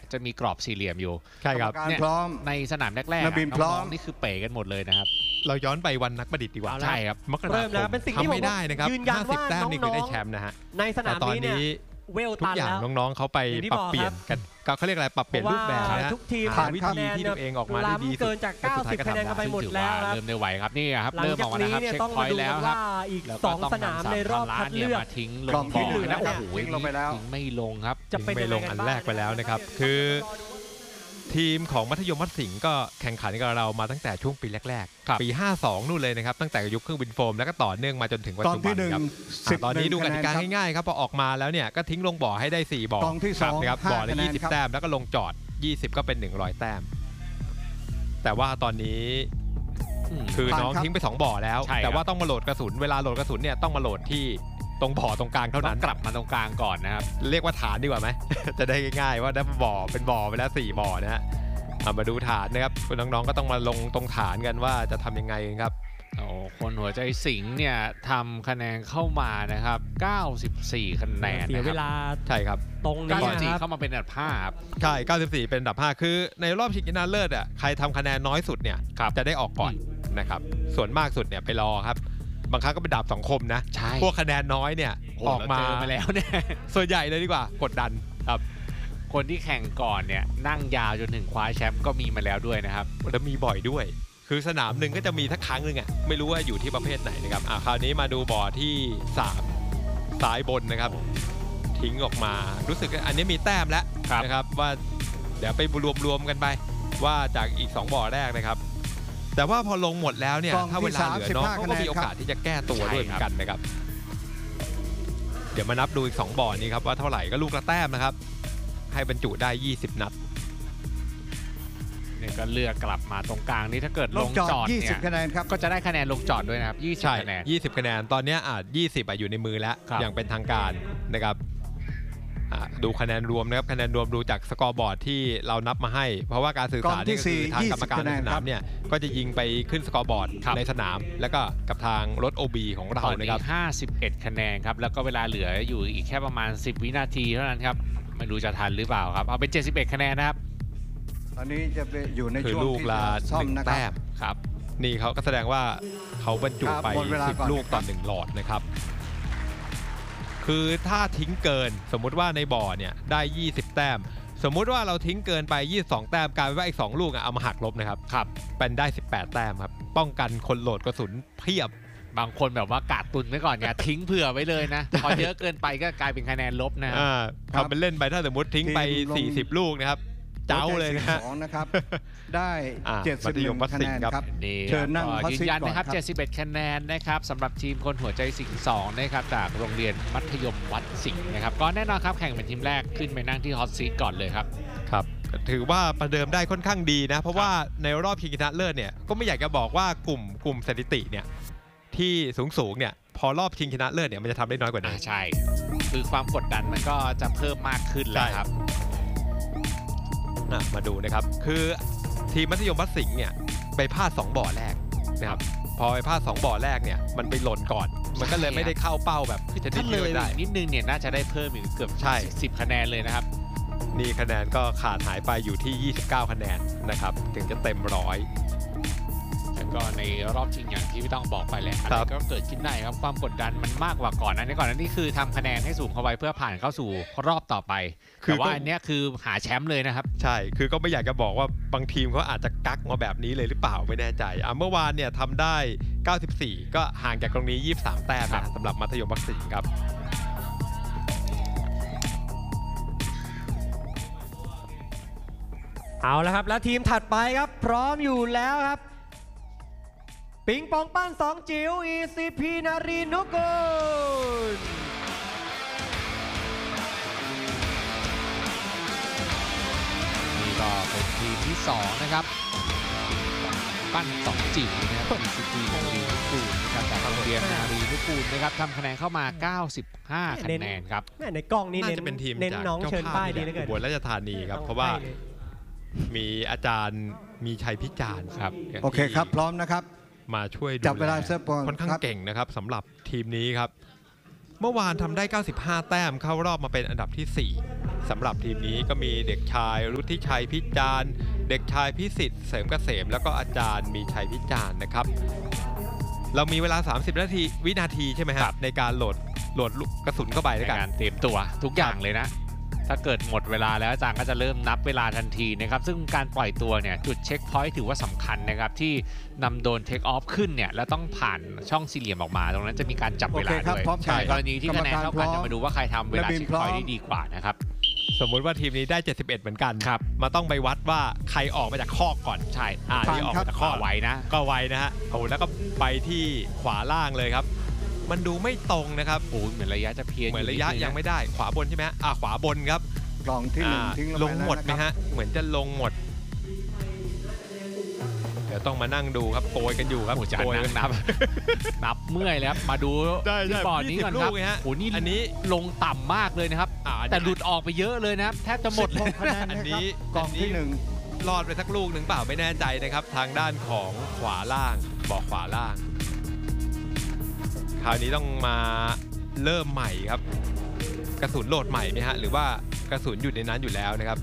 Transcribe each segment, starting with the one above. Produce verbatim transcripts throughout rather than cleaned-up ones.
จะมีกรอบสี่เหลี่ยมอยู่ใช่ครับเนี่ยในสนามแรกๆน้องๆนี่คือเป๋กันหมดเลยนะครับเราย้อนไปวันนักประดิษฐ์ดีกว่าใช่ครับมกราคมเป็นสิ่งที่ไม่ได้นะครับยืนยันว่าน้องๆนี่คือได้แชมป์นะฮะในสนามนี้เนี่ยเวลตันแล้วน้องๆเขาไปปรับเปลี่ยนกันเขาเรียกอะไรปรับเปลี่ยนรูปแบบนะทุกทีมหาวิธีที่ตัวเองออกมาได้ดีเกินจากเก้าสิบคะแนนกันไปหมดแล้วเริ่มได้ไหวครับนี่ครับเริ่มออกมาแล้วครับเช็คพอยต์แล้วครับอีกสองสนามในรอบคัดเลือกทิ้งลงบ่อนะโอ้โหทิ้งลงไปแล้วทิ้งไม่ลงครับจะไปลงอันแรกไปแล้วนะครับคือทีมของมัธยมวัดสิงห์ก็แข่งขันกับเรามาตั้งแต่ช่วงปีแรกๆปีห้าสองนู่นเลยนะครับตั้งแต่ยุคเครื่องบินโฟมแล้วก็ต่อเนื่องมาจนถึงปัจจุบันครับตอนนี้ดูกติกาง่ายๆครับพอออกมาแล้วเนี่ยก็ทิ้งลงบ่อให้ได้สี่บ่อนะครับบ่อละยี่สิบแต้มแล้วก็ลงจอดยี่สิบก็เป็นหนึ่งร้อยแต้มแต่ว่าตอนนี้คือน้องทิ้งไปสองบ่อแล้วแต่ว่าต้องมาโหลดกระสุนเวลาโหลดกระสุนเนี่ยต้องมาโหลดที่ตรงบ่อตรงกลางเท่านั้นกลับมาตรงกลางก่อนนะครับเรียกว่าฐานดีกว่าไหม จะได้ง่ายๆว่าได้บ่อเป็นบ่อไปแล้วสี่บ่อนะฮะมาดูฐานนะครับน้องๆก็ต้องมาลงตรงฐานกันว่าจะทำยังไงครับโอ้คนหัวใจสิงห์เนี่ยทำคะแนนเข้ามานะครับเก้าสิบสี่คะแนนเสียเวลาใช่ครับตรงนี้เข้ามาเป็นอันดับห้าครับใช่เก้าสิบสี่เป็นอันดับห้าคือในรอบชิงชนะเลิศอ่ะใครทำคะแนนน้อยสุดเนี่ยจะได้ออกก่อนนะครับส่วนมากสุดเนี่ยไปรอครับบางครั้งก็เป็นดาบสองคมนะพวกคะแนนน้อยเนี่ยออกมามาแล้วเนี่ยส่วนใหญ่เลยดีกว่ากดดันครับคนที่แข่งก่อนเนี่ยนั่งยาวจนถึงคว้าแชมป์ก็มีมาแล้วด้วยนะครับแล้วมีบ่อยด้วยคือสนามหนึ่งก็จะมีทักครั้งหนึ่งอ่ะไม่รู้ว่าอยู่ที่ประเภทไหนนะครับอ่ะคราวนี้มาดูบ่อที่สามซ้ายบนนะครับทิ้งออกมารู้สึกอันนี้มีแต้มแล้วนะครับว่าเดี๋ยวไปรวมๆกันไปว่าจากอีกสองบ่อแรกนะครับแต่ว่าพอลงหมดแล้วเนี่ยถ้าเวลาเหลือน้องก็มีโอกาสที่จะแก้ตัวด้วยเหมือนกันนะครับเดี๋ยวมานับดูอีกสองบ่อนี้ครับว่าเท่าไหร่ก็ลูกละแต้มนะครับให้บรรจุได้ยี่สิบนัดเนี่ยก็เลือกกลับมาตรงกลางนี้ถ้าเกิดลงจอดเนี่ยยี่สิบคะแนนครับก็จะได้คะแนนลงจอดด้วยนะครับยี่สิบคะแนนยี่สิบคะแนนตอนนี้อ่ะยี่สิบอ่ะอยู่ในมือแล้วอย่างเป็นทางการนะครับดูคะแนนรวมนะครับคะแนนรวมดูจากสกอร์บอร์ดที่เรานับมาให้เพราะว่าการสื่อสารนี่คือทางกรรมการในสนามเนี่ยก็จะยิงไปขึ้นสกอร์บอร์ดในสนามแล้วก็กับทางรถ โอ บี ของเรานะครับห้าสิบเอ็ดคะแนนครับแล้วก็เวลาเหลืออยู่อีกแค่ประมาณสิบวินาทีเท่านั้นครับไม่รู้จะทันหรือเปล่าครับเอาเป็นเจ็ดสิบเอ็ดคะแนนนะครับตอนนี้จะไปอยู่ในช่วงที่ซ่อมนะครับครับนี่เขาก็แสดงว่าเขาบรรจุไปสิบลูกต่อหนึ่งหลอดนะครับคือถ้าทิ้งเกินสมมุติว่าในบ่อเนี่ยได้ยี่สิบแต้มสมมุติว่าเราทิ้งเกินไปยี่สิบสองแต้มกลายเป็นว่าอีกสองลูกเอามาหักลบนะครับครับเป็นได้สิบแปดแต้มครับป้องกันคนโหลดกระสุนเพียบบางคนแบบว่ากาดตุนไว้ก่อนเนี่ยทิ้งเผื่อไว้เลยนะพอเยอะเกินไปก็กลายเป็นคะแนนลบนะทำเป็นเล่นไปถ้าสมมติทิ้งไปสี่สิบลูกนะครับเจ้าเลยนะครับได้เจ็ดสิบเอ็ดคะแนนครับเชิญนั่งยืนยันนะครับเจ็ดสิบเอ็ดคะแนนนะครับสำหรับทีมคนหัวใจสิงห์สองนะครับจากโรงเรียนมัธยมวัดสิงห์นะครับก็แน่นอนครับแข่งเป็นทีมแรกขึ้นไปนั่งที่ฮอตซีทก่อนเลยครับครับถือว่าประเดิมได้ค่อนข้างดีนะเพราะว่าในรอบชิงชนะเลิศเนี่ยก็ไม่อยากจะบอกว่ากลุ่มกลุ่มสถิติเนี่ยที่สูงสูงเนี่ยพอรอบชิงชนะเลิศเนี่ยมันจะทำได้น้อยกว่านี้ใช่คือความกดดันมันก็จะเพิ่มมากขึ้นแล้วครับมาดูนะครับคือทีมมัธยมวัดสิงห์เนี่ยไปพลาดสองบ่อแรกนะครับพอไปพลาดสองบ่อแรกเนี่ยมันไปหล่นก่อนมันก็เลยไม่ได้เข้าเป้าแบบจะได้เลยได้นิดนึงเนี่ยน่าจะได้เพิ่มอีกเกือบใช่สิบคะแนนเลยนะครับนี่คะแนนก็ขาดหายไปอยู่ที่ยี่สิบเก้าคะแนนนะครับถึงจะเต็มร้อยแล้วก็ในรอบชิงอย่างที่พี่ต้องบอกไปแหละอะไรก็เกิดขึ้นได้ครับความกดดันมันมากกว่าก่อนนะในก่อนนั้นนี่คือทำคะแนนให้สูงเข้าไปเพื่อผ่านเข้าสู่รอบต่อไปแต่ว่าอันนี้คือหาแชมป์เลยนะครับใช่คือก็ไม่อยากจะบอกว่าบางทีมเขาอาจจะกักมาแบบนี้เลยหรือเปล่าไม่แน่ใจอ่ะเมื่อวานเนี่ยทำได้เก้าสิบสี่ก็ห่างจากตรงนี้ยี่สิบสามแต้มนะสำหรับมัธยมวัดสิงห์ครับเอาละครับแล้วทีมถัดไปครับพร้อมอยู่แล้วครับปิงปองปั้นสองจิ๋ว อี ซี พี นารีนุกูลนี่ก็เป็นทีมที่สองนะครับปั้นสองจิ๋วนะครับ อี ซี พี นารีนุกูลนะครับจากโรงเรียนนารีนุกูลนะครับทำคะแนนเข้ามาเก้าสิบห้าคะแนนครับในกล้องนี้น่าจะเป็นทีมเน้นน้องเชิญป้ายดีเหลือเกินอุบลราชธานีครับเพราะว่ามีอาจารย์มีชัยพิจารณ์ครับโอเคครับพร้อมนะครับมาช่วยดูแลค่อนข้างเก่งนะครับสำหรับทีมนี้ครับเมื่อวานทำได้เก้าสิบห้าแต้มเข้ารอบมาเป็นอันดับที่สี่สำหรับทีมนี้ก็มีเด็กชายรุทธิชัยพิจารณ์เด็กชายพิสิทธิ์เสริมเกษมแล้วก็อาจารย์มีชัยพิจารณ์นะครับเรามีเวลาสามสิบนาทีวินาทีใช่ไหมครับในการโหลดโหลดกระสุนเข้าไปในด้วยกันการเตรียมตัวทุกอย่างเลยนะถ้าเกิดหมดเวลาแล้วอาจารย์ก็จะเริ่มนับเวลาทันทีนะครับซึ่งการปล่อยตัวเนี่ยจุดเช็คพอยต์ถือว่าสำคัญนะครับที่นำโดนเทคออฟขึ้นเนี่ยแล้วต้องผ่านช่องสี่เหลี่ยมออกมาตรงนั้นจะมีการจับเวลาโอเคครับด้วยพร้อมใช่ครับกรณีที่คะแนนเท่ากันจะมาดูว่าใครทำเวลาและบินเช็คพร้พออมยต์ได้ดีกว่านะครับสมมุติว่าทีมนี้ได้เจ็ดสิบเอ็ดเหมือนกันครับมาต้องไปวัดว่าใครออกมาจากคอกก่อนใช่อ่าที่ออกมาจากคข้ออกไว้นะก็ไวนะฮะโอ้แล้วก็ไปที่ขวาล่างเลยครับมันดูไม่ตรงนะครับโอ้ยเหมือนระยะจะเพี้ยนเหมือนระยะดนึยังไม่ได้ขวาบนใช่ไหมฮะอ่าขวาบนครับกล่องที่หนึ่งอ่าทิ้งลลงงหมดไหมฮะฮะเหมือนจะลงหมด เดี๋ยวต้องมานั่งดูครับโกยกันอยู่ครับโอ้โหจะโกยนั่กังนนับ นับเมื่อยแล้วครับมาดูใช่ใช่ที่บอร์ดนี้ก่อนครับยี่สิบลูกไงฮะโอ้นี่อันนี้ลงต่ำมากเลยนะครับอ่าแต่หลุดออกไปเยอะเลยนะครับแทบจะหมดเลยคะแนนอันนะนี้ครับกล่องที่หนึ่งรอดไปสักลูกหนึ่งเปล่าไม่แน่ใจนะครับ ทางด้านของขวาล่างบอกขวาล่าง คราวนี้ต้องมาเริ่มใหม่ครับ กระสุนโหลดใหม่ไหมฮะหรือว่ากระสุนอยู่ในนั้นอยู่แล้วนะครับ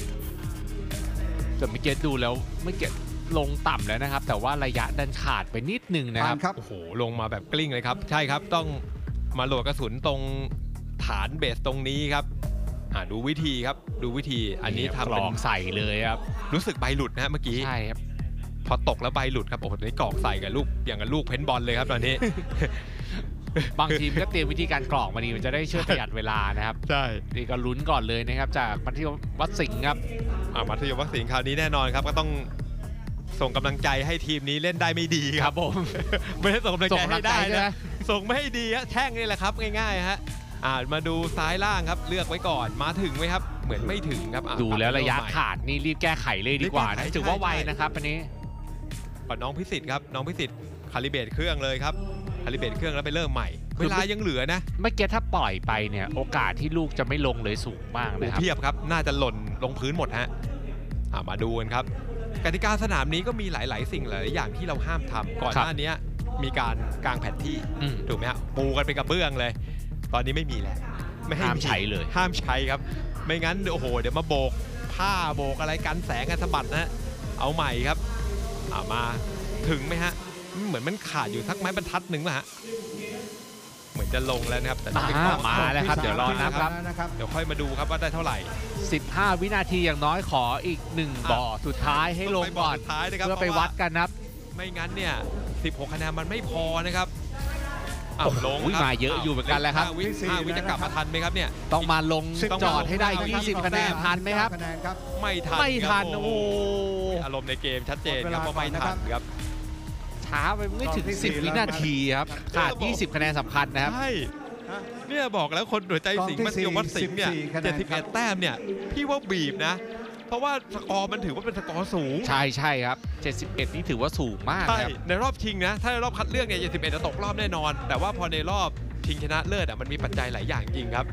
แต่เมื่อกี้ดูแล้วเมื่อกี้ลงต่ำแล้วนะครับ แต่ว่าระยะดันขาดไปนิดนึงนะคผ่ารันบครับโอ้โหลงมาแบบกลิ้งเลยครับ ใช่ครับต้องมาโหลดกระสุนตรงฐานเบสตรงนี้ครับอ่าดูวิธีครับดูวิธีอันนี้ทำกรเป็นองใส่เลยครับรู้สึกใบหลุดนะฮะเมื่อกี้ใช่ครับพอตกแล้วใบหลุดครับโอ้โหนี่กรอกใส่กับลูกอย่างกับลูกเพนบอลเลยครับตอนนี้บางทีมก็เตรียมวิธีการกรอกมาดีมันจะได้ช่วยประหยัดเวลานะครับใช่นี่ก็ลุ้นก่อนเลยนะครับจากมัธยมวัดสิงห์ครับอ่ามัธยมวัดสิงห์คราวนี้แน่นอนครับก็ต้องส่งกำลังใจให้ทีมนี้เล่นได้ไม่ดีคครัรับบ ผมไม่ได้ส่งกำลังส่ใจงกำลัให้งใจได้ใช่ไหมนะส่งไม่ให้ดีฮะแช่งนี่แหละครับง่ายๆฮะอ่ามาดูซ้ายล่างครับเลือกไว้ก่อนมาถึงไหมครับเหมือนไม่ถึงครับอ่ะดูแล้วระยะปบใหม่ขาดนี่รีบแก้ไขเลยดีกว่ารีบแก้นะไขถือว่าใช่ไวใช่นะครับอันนี้ก่อนน้องพิสิทธิ์ครับน้องพิสิทธิ์คาลิเบตเครื่องเลยครับคาลิเบตเครื่องแล้วไปเริ่มใหม่ เวลายังเหลือนะเมื่อกี้ถ้าปล่อยไปเนี่ยโอกาสที่ลูกจะไม่ลงเลยสูงมากโอ้นะครับเพียบครับน่าจะหล่นลงพื้นหมดฮะอ่ามาดูกันครับกติกาสนามนี้ก็มีหลาย ๆ สิ่งหลายๆอย่างที่เราห้ามทำก่อนครับหน้านี้มีการกางแผนที่อืมถูกไหมฮะปูกันเป็นกระเบื้องเลย ตอนนี้ไม่มีแล้วไม่ให้ห้ามใช้เลยห้ามใช้ครับ ไม่งั้นโอ้โหเดี๋ยวมาโบกผ้าโบกอะไรกันแสงกันสะบัดนะฮะเอาใหม่ครับอ่ามาถึงไหมฮะเหมือนมันขาดอยู่สักไม้บรรทัดหนึ่งป่ะฮะเหมือนจะลงแล้วนะครับแต่ต้องไปอ่าเคาะมาแล้วครับเดี๋ยวรอนับครับนะครับเดี๋ยวค่อยมาดูครับว่าได้เท่าไหร่สิบห้า วินาทีอย่างน้อยขออีกหนึ่งบ่อสุดท้ายให้ลงก่อนสุดท้ายนะครับเพื่อไปพราะาวัดกันนะครับไม่งั้นเนี่ยสิบหกคะแนนมันไม่พอนะครับอ้าวลงโอ้โหครับมาเยอะอยู่เหมือนกันแหละครับห้าวิห้าวิจะกลับมาทันไหมครับเนี่ยต้องมาลงสิบจอดให้ได้ต้องยี่สิบ คะแนนทันไหมครับคะแนนครับไม่ทันไม่ทันครับโอ้โหอารมณ์ในเกมชัดเจนครับหมดเวลาว่าไม่ทันก่อนนะครับครับช้าไปไม่ถึงรอบที่สิบสี่วิแล้วนาทีครับขาดเออบอกยี่สิบ คะแนนสำคัญนะครับใช่เนี่ยบอกแล้วคนหัวใจสิงห์กองที่มัธยมวัดสิงห์เนี่ยสี่คะแนนเจ็ดสิบเอ็ดแต้มเนี่ยพี่ว่าบีบนะ เพราะว่าสกอร์มันถือว่าเป็นสกอร์สูงใช่ใช่ครับเจ็ดสิบเอ็ดนี่ถือว่าสูงมากใช่ครับในรอบชิงนะ ถ้าในรอบคัดเลือกเนี่ยเจ็ดสิบเอ็ดจะตกรอบแน่นอน แต่ว่าพอในรอบชิงชนะเลิศอ่ะมันมีปัจจัยหลายอย่างจริงครับ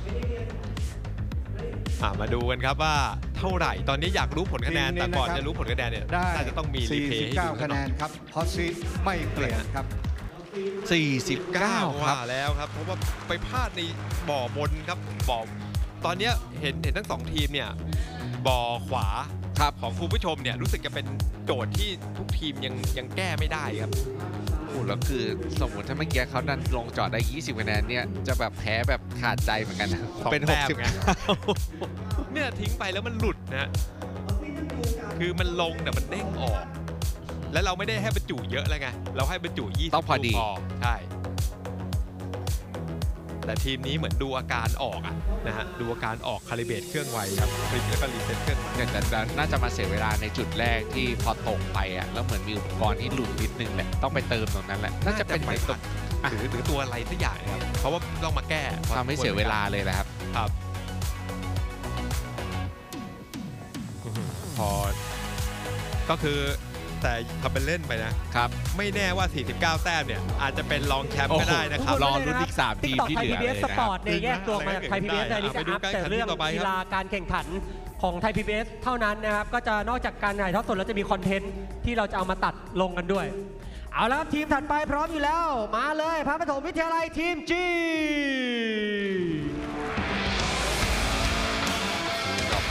อ่ะมาดูกันครับว่าเท่าไหร่ตอนนี้อยากรู้ผลคะแนนทีมนี้แต่ก่อนนะครับจะรู้ผลคะแนนเนี่ยได้น่าจะต้องมีรีเพย์ให้ดูสี่สิบเก้าคะแนนครับฮอตซีไม่เปลี่ยนครับสี่สิบเก้า ครัว่าบแล้วครับเพราะว่าไปพลาดในบ่อบนครับบ่อตอนเนี้ยเห็นเห็นทั้งสองทีมเนี่ยบ่อขวาครับของคุณผู้ชมเนี่ยรู้สึกจะเป็นโจทย์ที่ทุกทีมยังยังแก้ไม่ได้ครับโอ้แล้วคือสมมติถ้าเมื่อกี้เขาดันลงจอดได้ยี่สิบคะแนนเนี่ยจะแบบแพ้แบบขาดใจเหมือนกันนะสองเป็นแต้หกมสิบไง เนี่ยทิ้งไปแล้วมันหลุดนะฮะคือมันลงแต่มันเด้งออก แล้วเราไม่ได้ให้บรรจุเยอะแล้วไงเราให้บรรจุยี่สิบต้องพอดีลูกใช่แต่ทีมนี้เหมือนดูอาการออกอะนะฮะดูอาการออกคาลิเบตเครื่องไวครับคลิปแล้วก็รีเซ็ตเครื่องเนี่ยแต่แต่น่าจะมาเสียเวลาในจุดแรกที่พอตกไปอ่ะแล้วเหมือนมีอุปกรณ์ที่หลุดนิดนึงแหละต้องไปเติมตรงนั้นแหละน่าจะเป็นไปในตตรงหรือหรือตัวอะไรสักอย่างนะครับเพราะว่าต้องมาแก้พอทำให้เสียเวลาเลยแหละครับครับพอก็คือแต่ทำเป็นเล่นไปนะครับ ไม่แน่ว่า สี่สิบเก้า แต้มเนี่ยอาจจะเป็นรองแชมป์ก็ได้นะครับรอลุ้นอีกสามทีมที่เหลือเลยสนะคปรัอบ ร์ตเนี่ยแยกตัวมาจากไทยพีบีเอสในลิไปกดูอัพการแข่แต่งขันเรื่องต่อไปครับกีฬาการแข่งขันของไทยพีบีเอสเท่านั้นนะครับก็จะนอกจากการถ่ายทอดสดแล้วจะมีคอนเทนต์ที่เราจะเอามาตัดลงกันด้วย เอาละครับทีมถัดไปพร้อมอยู่แล้วมาเลยพระปฐมวิทยาลัยทีมจี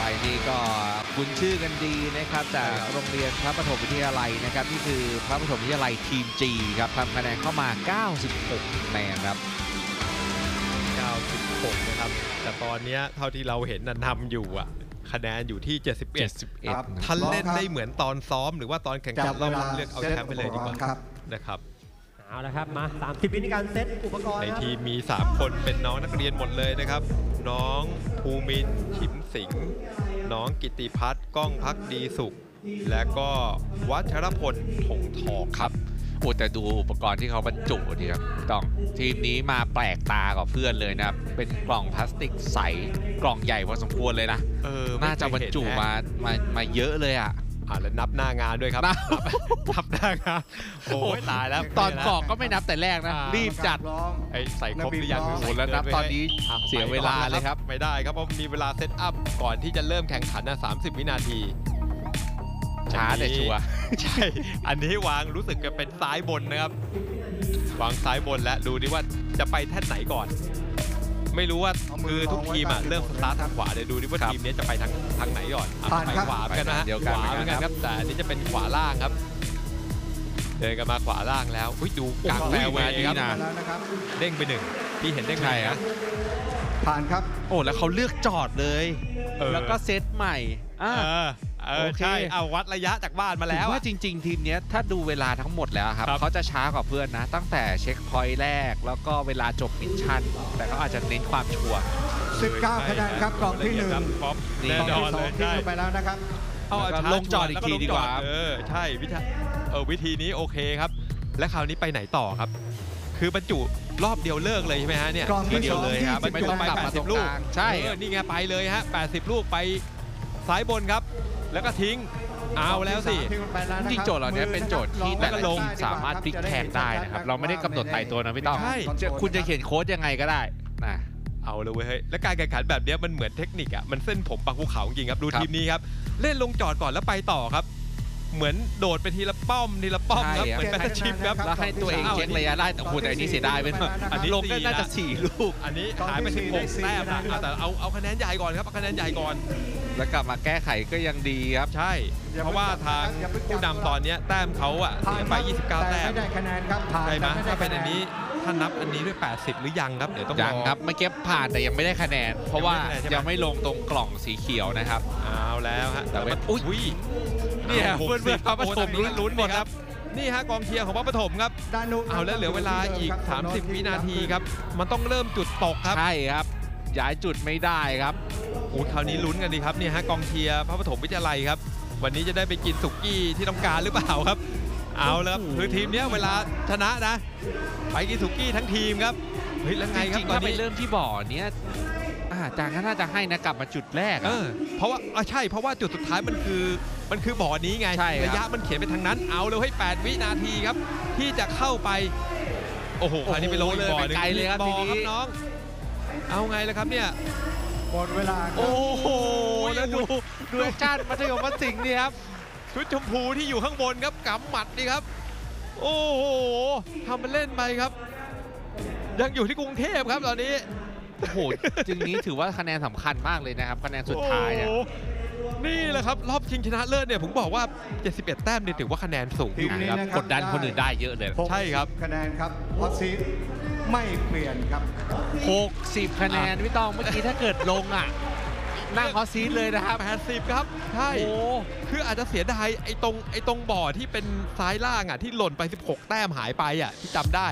ไปนี่ก็คุ้นชื่อกันดีนะครับจากโรงเรียนพระปฐมวิทยาลัยนะครับนี่คือพระปฐมวิทยาลัยทีม G ครับทำคะแนนเข้ามาเก้าสิบหกคะแนนครับเก้าสิบหกนะครับแต่ตอนนี้เท่าที่เราเห็นนำอยู่อ่ะคะแนนอยู่ที่เจ็ดสิบเอ็ดท่านเล่นได้เหมือนตอนซ้อมหรือว่าตอนแข่งขันรอบคัดเลือกเอาแชมป์ไปเลยดีกว่านะครับเอาละครับมาสามสิบวิในการเซตอุปกรณ์ในทีมมีสามคนเป็นน้องนักเรียนหมดเลยนะครับน้องภูมินทร์ขิมสิงห์น้องกิติพัฒน์ก้องพักดีสุขและก็วัชรพลถงทองครับโอ้แต่ดูอุปกรณ์ที่เขาบรรจุดีครับต้องทีมนี้มาแปลกตากว่าเพื่อนเลยนะครับเป็นกล่องพลาสติกใสกล่องใหญ่พอสมควรเลยนะเออน่าจะบรรจุมามามาเยอะเลยอ่ะอ่าแล้วนับหน้างานด้วยครับนับหน้างานโอ้ยตายแล้วตอนกรอกก็ไม่นับแต่แรกนะรีบจัดไอ้ใส่ครบหรือยังโอ้แล้วนับตอนนี้เสียเวลาเลยครับไม่ได้ครับเพราะมีเวลาเซตอัพก่อนที่จะเริ่มแข่งขันนะสามสิบวินาทีช้าแต่ชัวร์ใช่อันนี้วางรู้สึกจะเป็นซ้ายบนนะครับวางซ้ายบนแล้วดูดิว่าจะไปแท่นไหนก่อนไม่รู้ว่าคือทุกทีมอ่ะเริ่มสตาร์ททางขวาเลยดูดิว่าทีมนี้จะไปทางทางไหนก่อนไปขวาเหมือนกันนะฮะขวาเหมือนกันครับแต่อันนี้จะเป็นขวาล่างครับเดินกันมาขวาล่างแล้วดูกลางแนวเวทีครับเด้งไปหนึ่งพี่เห็นเด้งไปครับผ่านครับโอ้แล้วเขาเลือกจอดเลยแล้วก็เซตใหม่อ่าเออใช่เอาวัดระยะจากบ้านมาแล้วว่าจริงๆทีมนี้ถ้าดูเวลาทั้งหมดแล้วครับเขาจะช้ากว่าเพื่อนนะตั้งแต่เช็คพอยต์แรกแล้วก็เวลาจบมิชชั่นแต่เขาอาจจะเน้นความชัวร์สิบเก้าคะแนนครับกล่องที่หนึ่งกล่องที่สองทิ้งไปแล้วนะครับเอาลงจอดอีกทีดีกว่าเออใช่วิธีเออวิธีนี้โอเคครับและคราวนี้ไปไหนต่อครับคือบรรจุรอบเดียวเลิกเลยใช่ไหมฮะเนี่ยทีเดียวเลยครับไม่ต้องกลับมาตรงกลางใช่นี่ไงไปเลยฮะแปดสิบลูกไปซ้ายบนครับแล้วก็ทิ้งเอาแล้วสิจริงโจทย์เหล่านี้เป็นโจทย์ที่แต่ละทีมสามารถพลิกแพลงได้นะครับเราไม่ได้กำหนดตายตัวนะพี่ต้อมคุณจะเขียนโค้ดยังไงก็ได้นะเอาเลยเว้ยและการแข่งขันแบบนี้มันเหมือนเทคนิคอ่ะมันเส้นผมปักภูเขาจริงครับดูทีมนี้ครับเล่นลงจอดก่อนแล้วไปต่อครับเหมือนโดดไปทีละป้อมทีละป้อมครับเหมือนแบทชิปครับแล้วให้ตัวเองเช็คระยะได้แต่คุณแต่อันนี้เสียดายเป็นอันนี้ลงก็น่าจะสี่ลูกอันนี้หายไปสิบหกแต้มนะแต่เอาเอาคะแนนใหญ่ก่อนครับคะแนนใหญ่ก่อนแล้วกลับมาแก้ไขก็ยังดีครับใช่เพราะว่าทางผู้นำตอนนี้แต้มเขาอ่ะเสียไปยี่สิบเก้าแต้มไม่ได้คะแนนครับใช่ไหมถ้าเป็นอันนี้ถ้านับอันนี้ด้วยแปดสิบหรือยังครับเดี๋ยวต้องยังครับไม่เก็บผ่านแต่ยังไม่ได้คะแนนเพราะว่ายังไม่ลงตรงกล่องสีเขียวนะครับเอาแล้วฮะแต่ว่าอุ้ยนี่ฮะเพื่อนเพื่อนพระปฐมลุ้นหมดครับนี่ฮะกองเชียร์ของพระปฐมครับเอาแล้วเหลือเวลาอีกสามสิบวินาทีครับมันต้องเริ่มจุดตกครับใช่ครับย้ายจุดไม่ได้ครับโอ้คราวนี้ลุ้นกันดีครับนี่ฮะกองเชียร์พระปฐมวิทยาลัยครับวันนี้จะได้ไปกินสุกี้ที่ต้องการหรือเปล่าครับเอาแล้วคือทีมนี้เวลาชนะนะไปกินสุกี้ทั้งทีมครับเฮ้ยแล้วไงครับตอนนี้เริ่มที่บ่อเนี้ยอาจารย์ก็น่าจะให้นะกลับมาจุดแรกเออเพราะว่าใช่เพราะว่าจุดสุดท้ายมันคือมันคือบ่อนี้ไงระยะมันเขียนไปทางนั้นเอาเลยให้แปดวินาทีครับที่จะเข้าไปโอ้โหคราวนี้ไปลงอีกบ่อนึงไกลเลยครับบ่อครับน้องเอาไงเลยครับเนี่ยหมดเวลาโอ้โหแล้วดูดูอาจารย์มัธยมวัดสิงห์นี่ครับชุดชมพูที่อยู่ข้างบนครับกำหมัดนี่ครับโอ้โหทำมันเล่นไปครับยังอยู่ที่กรุงเทพครับตอนนี้โอ้โหจึงนี้ถือว่าคะแนนสำคัญมากเลยนะครับคะแนนสุดท้ายเนี่ยนี่แหละครับรอบชิงชนะเลิศเนี่ยผมบอกว่าเจ็ดสิบเอ็ดแต้มนี่ถือว่าคะแนนสูงอยู่ครับกดดันคนอื่นได้เยอะเลยใช่ครับคะแนนครับฮอตซีทไม่เปลี่ยนครับหกสิบคะแนนพี่ตองเมื่อกี้ถ้าเกิดลงอ่ะนั่งฮอตซีทเลยนะครับแปดสิบครับใช่คืออาจจะเสียดายไอ้ตรงไอ้ตรงบ่อที่เป็นซ้ายล่างอ่ะที่หล่นไปสิบหกแต้มหายไปอ่ะที่จำได้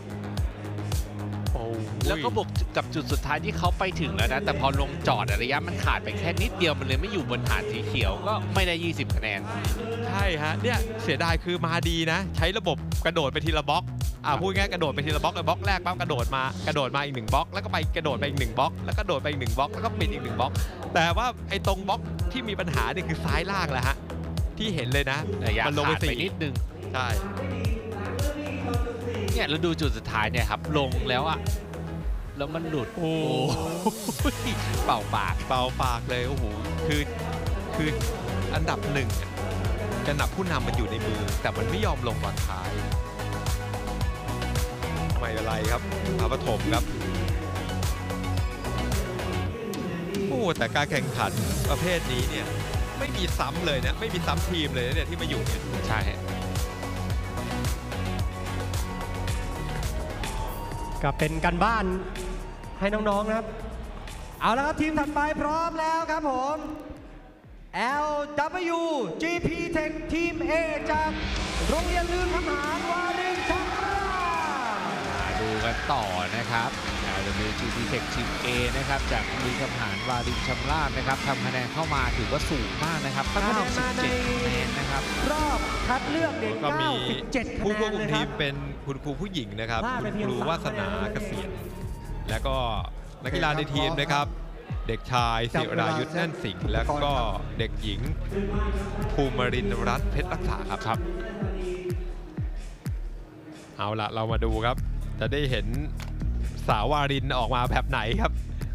แล้วก็บวกกับจุดสุดท้ายที่เขาไปถึงแล้วนะแต่พอลงจอดระยะมันขาดไปแค่นิดเดียวมันเลยไม่อยู่บนฐานสีเขียวก็ไม่ได้ยี่สิบคะแนนใช่ฮะเนี่ยเสียดายคือมาดีนะใช้ระบบกระโดดไปทีละบล็อกอ่าพูดง่ายกระโดดไปทีละบล็อกเลยบล็อกแรกปั๊บกระโดดมากระโดดมาอีกหนึ่งบล็อกแล้วก็ไปกระโดดไปอีกหนึ่งบล็อกแล้วก็โดดไปอีกหนึ่งบล็อกแล้วก็ปิดอีกหนึ่งบล็อกแต่ว่าไอ้ตรงบล็อกที่มีปัญหาเนี่ยคือซ้ายล่างแหละฮะที่เห็นเลยนะมันลงไปสี่นิดนึงใช่เนี่ยเราดูจุดสุดท้ายเนี่ยครับลงแล้วอะแล้วมันหลุดโอ้เป่าปากเป่าปากเลยโอ้โหคือคืออันดับหนึ่งจะนับผู้นำมันอยู่ในมือแต่มันไม่ยอมลงตอนท้ายไม่อะไรครับพระปฐมครับโอ้แต่การแข่งขันประเภทนี้เนี่ยไม่มีซ้ำเลยนะไม่มีซ้ำทีมเลยนะเนี่ยที่มาอยู่เนี่ยใช่ก็เป็นกันบ้านให้น้องๆนะครับ เอาละครับทีมถัดไปพร้อมแล้วครับผม แอล ดับเบิลยู จี พี Tech ทีม A จากโรงเรียนลือคำหารวารินชำราบมาดูกันต่อนะครับ แอล ดับเบิลยู จี พี Tech ทีม A นะครับจากลือคำหารวารินชำราบนะครับทำคะแนนเข้ามาถือว่าสูงมากนะครับทำคะแนนมาในเก้าสิบเจ็ดคะแนนนะครับรอบคัดเลือกเด็กก็มีเก้าสิบเจ็ดคะผู้แนควบนคุเลมยคทีรัมบเป็นคุณครูผู้หญิงนะครับพลาดไปคุณเพียงครูสามวาสนาคะแนนเกษียณแล้วก็นักกีฬาในทีมนะครับ เด็กชายศิรายุทธแน่นสิงห์แล้วก็เด็กหญิงภูมิรินทร์รัตน์เพชรรักษาครับครับ เอาละเรามาดูครับ จะได้เห็นสาววารินออกมาแบบไหนครับ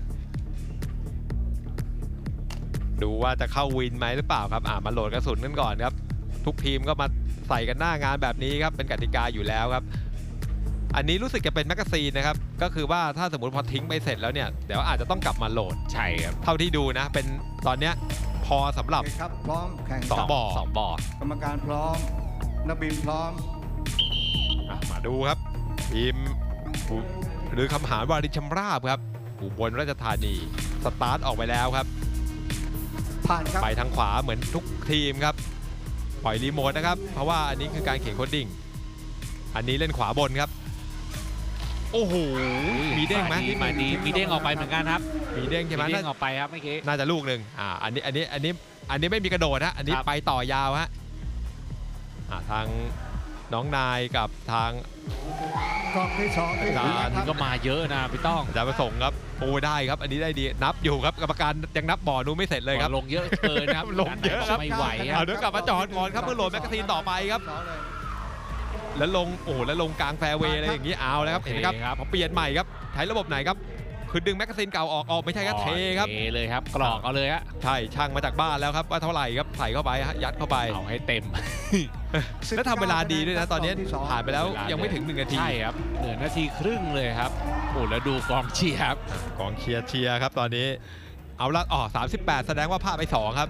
ดูว่าจะเข้าวินไหมหรือเปล่าครับอ่ามาโหลดกระสุนกันก่อนครับ ทุกทีมก็มาใส่กันหน้างานแบบนี้ครับเป็นกติกาอยู่แล้วครับ อันนี้รู้สึกจะเป็นแมกกาซีนนะครับก็คือว่าถ้าสมมติพอทิ้งไปเสร็จแล้วเนี่ยเดี๋ยวอาจจะต้องกลับมาโหลดใช่ครับเท่าที่ดูนะเป็นตอนเนี้ยพอสำหรับโอเคครับ พร้อมแข่งสองบ่อสองบ่อกรรมการพร้อม นักบินพร้อมอ่ะมาดูครับทีมหรือคำหารวารินชำราบครับอุบลราชธานีสตาร์ทออกไปแล้วครับผ่านครับไปทางขวาเหมือนทุกทีมครับปล่อยรีโมทนะครับเพราะว่าอันนี้คือการเขียนโคดดิ้งอันนี้เล่นขวาบนครับโอ้โหมีเด้งไหมมาดีมีเด้งออกไปเหมือนกันครับมีเด้งใช่ไหมมีเด้น่างออกไปครับเมื่อกี้น่าจะลูกหนึ่งอ่าอันนี้อันนี้อันนี้อันนี้ไม่มีกระโดดฮะอันนี้ครับไปต่อยาวฮะอ่าทางน้องนายกับทางกองที่สองที่อาจารย์สี่อันครันี้บก็มาเยอะนะพี่ต้องอาจารย์ประสงค์ครับโอ้ได้ครับ อันนี้ได้ดีนับอยู่ครับกรรมการยังนับบ่อนู้นไม่เสร็จเลยครับลงเยอะเกินนะครับลงเยอะครับไม่ไหวคเอารับเดี๋ยวกลับมาจอดก่อนครับเพื่อโหลดแมกกาซีนต่อไปครับสองเลยแล้วลงโอ้โหแล้วลงกลางแฟร์เวย์อะไรอย่างนี้เอาแล้วครับโอเคเห็นไหมครับครับพอเปลี่ยนใหม่ครับใช้ระบบไหนครับคือดึงแมกกาซีนเก่าออกออกไม่ใช่ครับเทครับเทเลยครับกรอกเอาเลยฮะใช่ช่างมาจากบ้านแล้วครับว่าเท่าไหร่ครับใส่เข้าไปฮะยัดเข้าไปเอาให้เต็มแล้วทำเวลาดีด้วยนะตอนนี้ผ่านไปแล้วยังไม่ถึงหนึ่งนาทีใช่ครับเหลือนาทีครึ่งเลยครับโอ้แล้วดูกองเชียร์ครับกองเชียร์เชียร์ครับตอนนี้เอาละอ๋อสามสิบแปดแสดงว่าพลาดไปสองครับ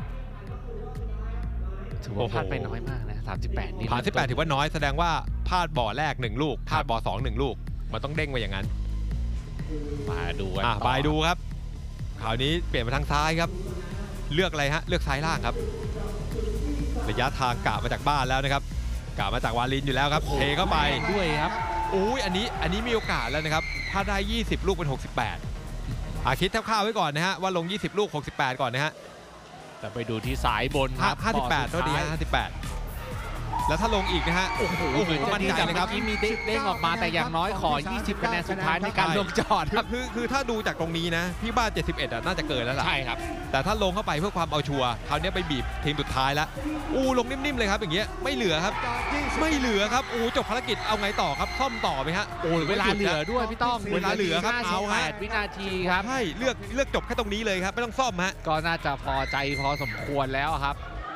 ถือว่าพลาดไปน้อยมากนะสามสิบแปดนี่ผ่านสิบแปดถือว่าน้อยแสดงว่าพลาดบ่อแรกหนึ่งลูกพลาดบ่อสองหนึ่งลูกมันต้องเด้งไปอย่างนั้นมาดูกันอ่ะต่อไปดูครับคราวนี้เปลี่ยนมาทางซ้ายครับ เลือกอะไรฮะเลือกซ้ายล่างครับ ระยะทางกะมาจากบ้านแล้วนะครับกะมาจากวาลินอยู่แล้วครับเทเข้าไปด้วยครับอุ้ยอันนี้อันนี้มีโอกาสแล้วนะครับถ้าได้ยี่สิบลูกเป็นหกสิบแปดอาคิดคร่าวๆไว้ก่อนนะฮะว่าลงยี่สิบลูกหกสิบแปดก่อนนะฮะแต่ไปดูที่สายบนครับห้าสิบแปดบโทอษสุดีท้ายฮะห้าสิบแปดแล้วถ้าลงอีกนะฮะโอ้โหโอ้โหมั่นใจเลยครับเมื่อกี้มีเด้งออกมาแต่อย่างน้อยขอ ยี่สิบ คะแนนสุดท้ายในการลงจอดคืคอรับคือคือถ้าดูจากตรงนี้นะพี่บ้านเจ็ดสิบเอ็ดอ่ะน่าจะเกินแล้วล่ะใช่ครับแต่ถ้าลงเข้าไปเพื่อความเอาชัวร์คราวนี้ไปบีบทีมสุดท้ายแล้วอู้ลงนิ่มๆเลยครับอย่างเงี้ยไม่เหลือครับไม่เหลือครับอู้จบภารกิจเอาไงต่อครับซ่อมต่อไหมฮะโอ้ยเวลาเหลือด้วยพี่ต้องเวลาเหลือครับห้าสิเอาบแปฮะดวินาทีครับใช่เลือกเลือกจบแค่ตรงนี้เลยครับไม่ต้องซ่อมฮะก็น่าจะพอใจพอสมควรแล้วครับ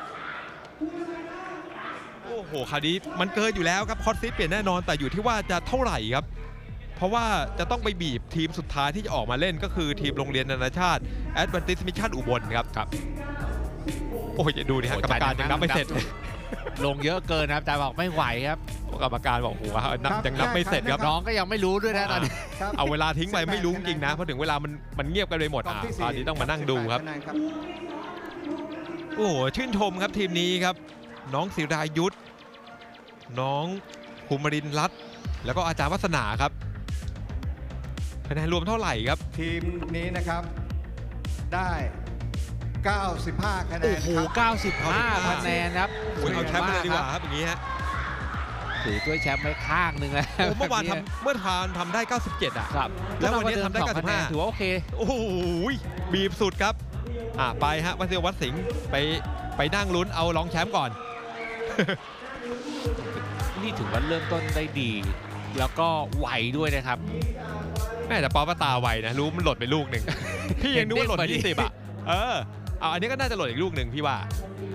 โอ้โหคราวนี้มันเกินอยู่แล้วครับคอสซิสเปลี่ยนแน่นอนแต่อยู่ที่ว่าจะเท่าไหร่ครับ เพราะว่าจะต้องไปบีบทีมสุดท้ายที่จะออกมาเล่นก็คือทีมโรงเรียนนานาชาติ Adventist Mission อุบลครับครับโอ้ยดูดิฮะโอ้ยกรรมการยังนับไม่เสร็จลงเยอะเกินนะครับแต่บอกไม่ไหวครับกรรมการบอกโอ้โหนับยังนับไม่เสร็จครับน้องก็ยังไม่รู้ด้วยนะตอนนี้ครับเอาเวลาทิ้งไปไม่รู้จริงนะเพราะถึงเวลามันมันเงียบกันไปหมดกองอ่ะที่สี่ตอนนี้ต้องมานั่งดูครับสิแปะแนนครับโอ้โหชื่นชมครับทีมนี้ครับ น้องศิรายุทธน้องภูมิรินทร์รัตน์แล้วก็อาจารย์วัฒนาครับคะแนนรวมเท่าไหร่ครับทีมนี้นะครับได้ เก้าสิบห้า คะแนโอ้นโหครับเก้าสิบห้าคะแนนครับโอ้ยเอาแชมป์ไปเลยดีกว่าครับอย่างนี้ฮะถือถ้วยแชมป์ไว้ข้างหนึ่งแล้วโอ้เมื่อวานทำเมื่อทานทำได้เก้าสิบเจ็ดอ่ะครับแล้ววันนี้ทำได้สองคะแนนเก้าสิบห้าถือว่าโอเคโอ้โหบีบสุดครับอ่ะไปฮะวัดเซียววัดสิงห์ไปไปนั่งลุ้นเอารองแชมป์ก่อนนี่ถือว่าเริ่มต้นได้ดี แล้วก็ไวด้วยนะครับแม่แต่ป๊อปก็ตาไวนะรู้มันหล่นไปลูกหนึ่ง พี่ยังนึกว่าหล่นเด้งพอดียี่สิบอ่ะเออเอาอันนี้ก็น่าจะหล่นอีกลูกหนึ่งพี่ว่า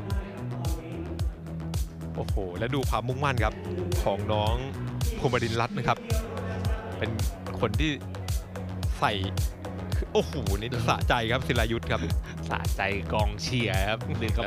โอ้โหแล้วดูความมุ่งมั่นครับของน้องภูมิรินทร์รัตน์นะครับ เป็นคนที่ใส่โอ้โหนี่สะใจครับศิลายุทธครับสะใจกองเชียร์ครับหนึ่งกับ